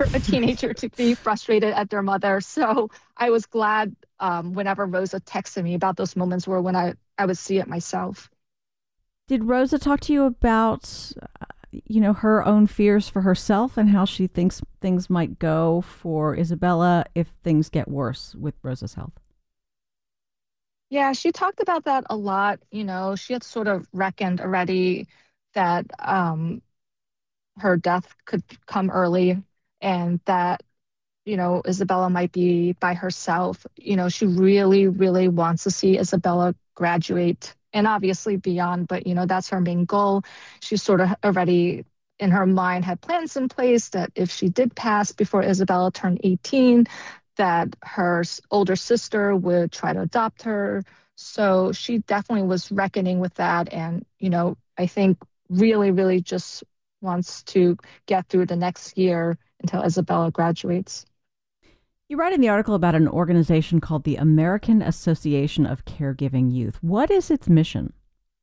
a teenager to be frustrated at their mother. So I was glad whenever Rosa texted me about those moments where when I would see it myself. Did Rosa talk to you about, her own fears for herself and how she thinks things might go for Isabella if things get worse with Rosa's health? Yeah, she talked about that a lot. She had sort of reckoned already that her death could come early and that Isabella might be by herself. She really, really wants to see Isabella graduate and obviously beyond, but that's her main goal. She sort of already in her mind had plans in place that if she did pass before Isabella turned 18, that her older sister would try to adopt her. So she definitely was reckoning with that. And, I think really, really just wants to get through the next year until Isabella graduates. You write in the article about an organization called the American Association of Caregiving Youth. What is its mission?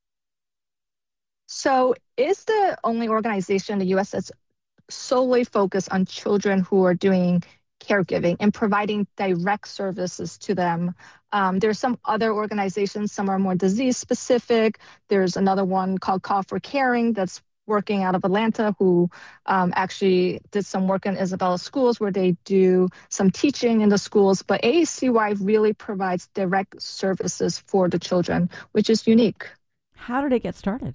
So, is the only organization in the US that's solely focused on children who are doing caregiving and providing direct services to them. There's some other organizations, some are more disease specific. There's another one called Call for Caring that's working out of Atlanta who actually did some work in Isabella schools where they do some teaching in the schools. But AACY really provides direct services for the children, which is unique. How did it get started?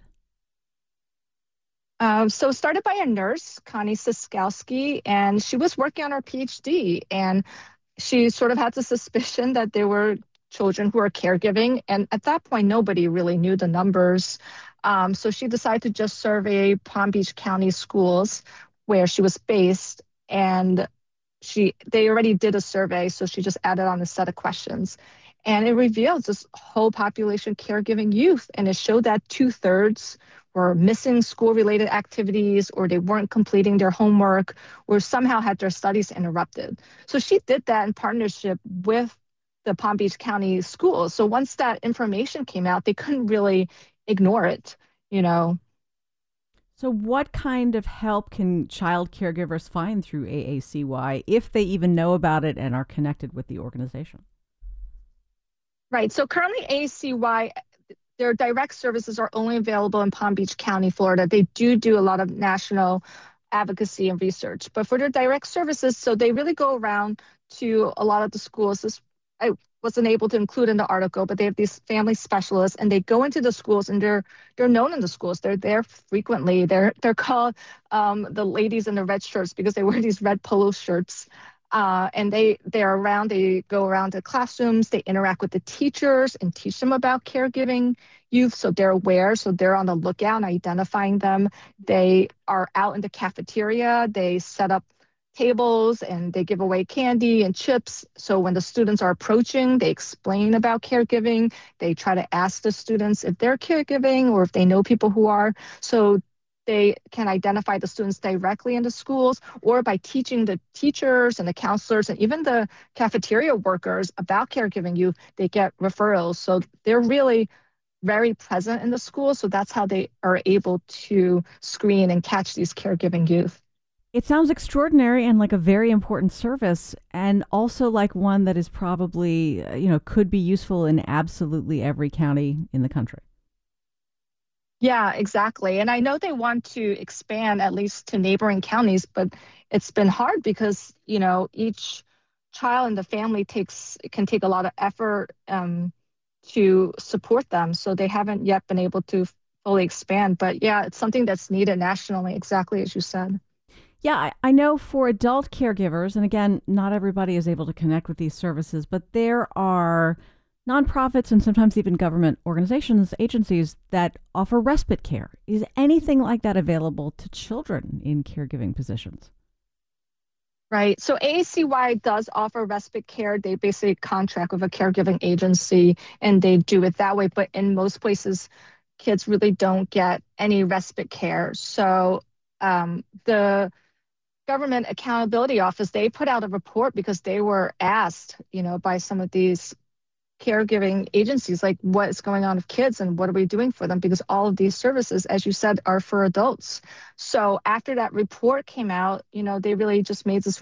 So started by a nurse, Connie Siskowski, and she was working on her PhD, and she sort of had the suspicion that there were children who were caregiving, and at that point, nobody really knew the numbers. So she decided to just survey Palm Beach County schools where she was based, and they already did a survey, so she just added on a set of questions. And it revealed this whole population caregiving youth, and it showed that two-thirds were missing school-related activities, or they weren't completing their homework, or somehow had their studies interrupted. So she did that in partnership with the Palm Beach County schools. So once that information came out, they couldn't really ignore it, you know. So, what kind of help can child caregivers find through AACY if they even know about it and are connected with the organization? Right. So currently ACY, their direct services are only available in Palm Beach County, Florida. They do a lot of national advocacy and research, but for their direct services, so they really go around to a lot of the schools. This I wasn't able to include in the article, but they have these family specialists, and they go into the schools, and they're known in the schools. They're there frequently. They're called the ladies in the red shirts because they wear these red polo shirts and they're around. They go around to classrooms. They interact with the teachers and teach them about caregiving youth, so they're aware. So they're on the lookout and identifying them. They are out in the cafeteria. They set up tables and they give away candy and chips. So when the students are approaching, they explain about caregiving. They try to ask the students if they're caregiving or if they know people who are. So they can identify the students directly in the schools or by teaching the teachers and the counselors and even the cafeteria workers about caregiving youth, they get referrals. So they're really very present in the school. So that's how they are able to screen and catch these caregiving youth. It sounds extraordinary and like a very important service, and also like one that is probably, could be useful in absolutely every county in the country. Yeah, exactly. And I know they want to expand at least to neighboring counties, but it's been hard because, each child in the family can take a lot of effort to support them. So they haven't yet been able to fully expand. But yeah, it's something that's needed nationally, exactly as you said. Yeah, I know for adult caregivers, and again, not everybody is able to connect with these services, but there are nonprofits and sometimes even government organizations, agencies that offer respite care. Is anything like that available to children in caregiving positions? Right. So AACY does offer respite care. They basically contract with a caregiving agency and they do it that way. But in most places, kids really don't get any respite care. So the Government Accountability Office, they put out a report because they were asked, by some of these caregiving agencies, like what is going on with kids and what are we doing for them? Because all of these services, as you said, are for adults. So after that report came out, they really just made this